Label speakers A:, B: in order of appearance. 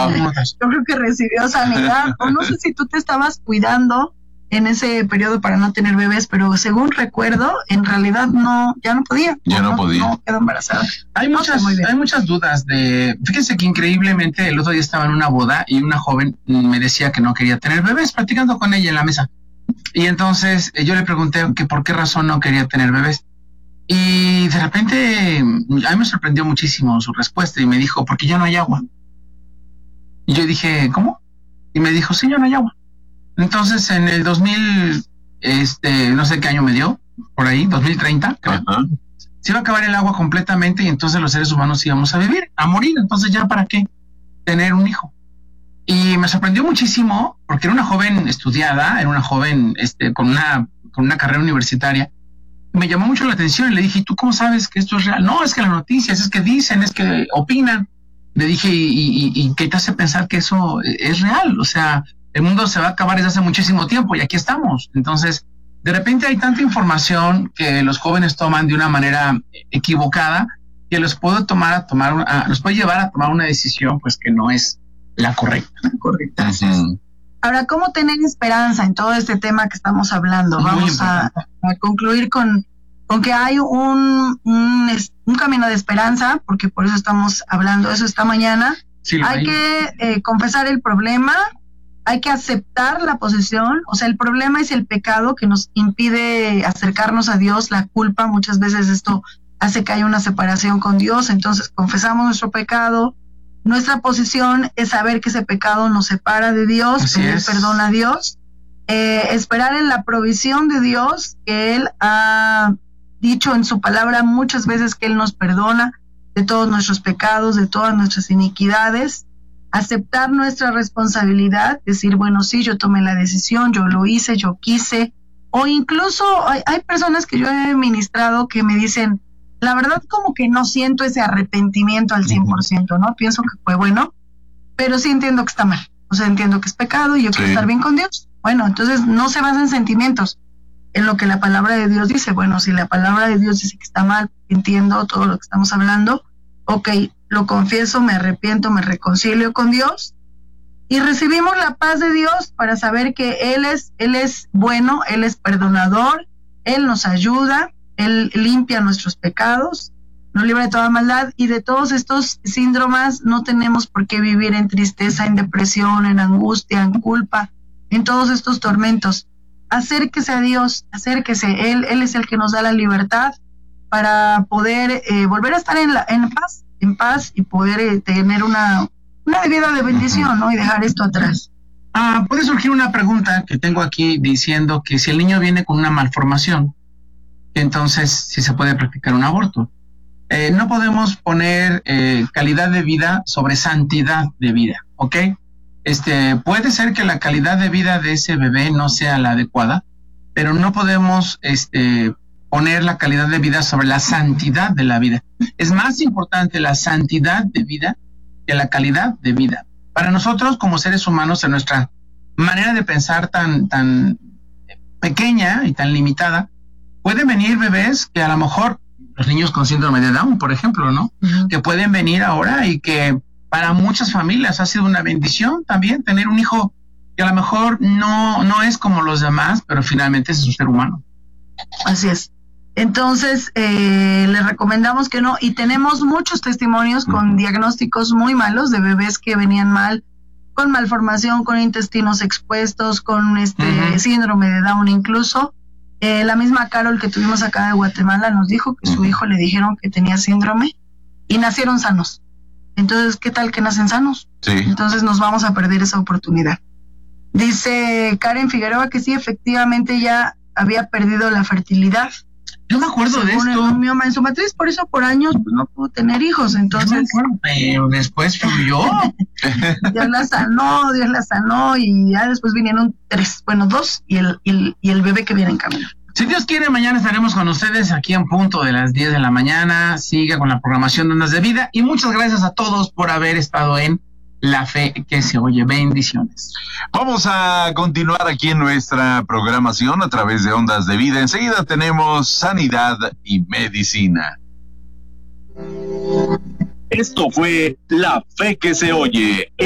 A: Yo creo que recibió sanidad, o no sé si tú te estabas cuidando en ese periodo para no tener bebés, pero según recuerdo, en realidad ya no podía. No quedó embarazada.
B: Hay muchas dudas fíjense que increíblemente el otro día estaba en una boda y una joven me decía que no quería tener bebés, platicando con ella en la mesa. Y entonces yo le pregunté que por qué razón no quería tener bebés. Y de repente a mí me sorprendió muchísimo su respuesta y me dijo, porque ya no hay agua. Y yo dije, ¿cómo? Y me dijo, sí, ya no hay agua. Entonces en el 2000, no sé qué año me dio, por ahí, 2030, creo, se iba a acabar el agua completamente y entonces los seres humanos íbamos a morir. Entonces ya para qué tener un hijo. Y me sorprendió muchísimo porque era una joven estudiada, era una joven con una carrera universitaria. Me llamó mucho la atención y le dije, ¿y tú cómo sabes que esto es real? No, es que las noticias, es que dicen, es que opinan. Le dije, ¿y qué te hace pensar que eso es real? O sea, el mundo se va a acabar desde hace muchísimo tiempo y aquí estamos. Entonces, de repente hay tanta información que los jóvenes toman de una manera equivocada que los puede llevar a tomar una decisión pues que no es la correcta.
A: Ahora, ¿cómo tener esperanza en todo este tema que estamos hablando? Vamos a concluir con que hay un camino de esperanza, porque por eso estamos hablando de eso esta mañana. Sí, hay que confesar el problema, hay que aceptar la posesión. O sea, el problema es el pecado que nos impide acercarnos a Dios, la culpa. Muchas veces esto hace que haya una separación con Dios, entonces confesamos nuestro pecado. Nuestra posición es saber que ese pecado nos separa de Dios, pedir perdón a Dios, esperar en la provisión de Dios, que Él ha dicho en su palabra muchas veces que Él nos perdona de todos nuestros pecados, de todas nuestras iniquidades, aceptar nuestra responsabilidad, decir, bueno, sí, yo tomé la decisión, yo lo hice, yo quise, o incluso hay personas que yo he ministrado que me dicen, la verdad como que no siento ese arrepentimiento al 100%, ¿no? Pienso que fue bueno, pero sí entiendo que está mal. O sea, entiendo que es pecado y yo quiero estar bien con Dios. Bueno, entonces no se basa en sentimientos, en lo que la palabra de Dios dice. Bueno, si la palabra de Dios dice que está mal, entiendo todo lo que estamos hablando, ok, lo confieso, me arrepiento, me reconcilio con Dios y recibimos la paz de Dios para saber que Él es bueno, Él es perdonador, Él nos ayuda, Él limpia nuestros pecados, nos libra de toda maldad y de todos estos síndromes. No tenemos por qué vivir en tristeza, en depresión, en angustia, en culpa, en todos estos tormentos. Acérquese a Dios, acérquese. Él es el que nos da la libertad para poder volver a estar en paz y poder tener una vida de bendición, ¿no? Y dejar esto atrás.
B: Puede surgir una pregunta que tengo aquí diciendo que si el niño viene con una malformación, entonces sí se puede practicar un aborto. No podemos poner calidad de vida sobre santidad de vida, ¿ok? Puede ser que la calidad de vida de ese bebé no sea la adecuada, pero no podemos poner la calidad de vida sobre la santidad de la vida. Es más importante la santidad de vida que la calidad de vida. Para nosotros como seres humanos, en nuestra manera de pensar tan pequeña y tan limitada, pueden venir bebés que a lo mejor, los niños con síndrome de Down, por ejemplo, ¿no? Que pueden venir ahora y que para muchas familias ha sido una bendición también tener un hijo que a lo mejor no es como los demás, pero finalmente es un ser humano.
A: Así es. Entonces, les recomendamos que no, y tenemos muchos testimonios con diagnósticos muy malos de bebés que venían mal, con malformación, con intestinos expuestos, con síndrome de Down incluso. La misma Carol que tuvimos acá de Guatemala nos dijo que su hijo le dijeron que tenía síndrome y nacieron sanos. Entonces, ¿qué tal que nacen sanos? Sí. Entonces nos vamos a perder esa oportunidad. Dice Karen Figueroa que sí, efectivamente ya había perdido la fertilidad.
B: Yo me acuerdo de esto.
A: Mi mamá en su matriz, por eso por años pues, no pudo tener hijos. Entonces,
B: pero después fluyó.
A: Dios la sanó y ya después vinieron 2 y el bebé que viene en camino.
B: Si Dios quiere, mañana estaremos con ustedes aquí en punto de las 10 de la mañana. Siga con la programación de Ondas de Vida y muchas gracias a todos por haber estado en La Fe que se Oye. Bendiciones.
C: Vamos a continuar aquí en nuestra programación a través de Ondas de Vida. Enseguida tenemos Sanidad y Medicina.
D: Esto fue La Fe que se Oye.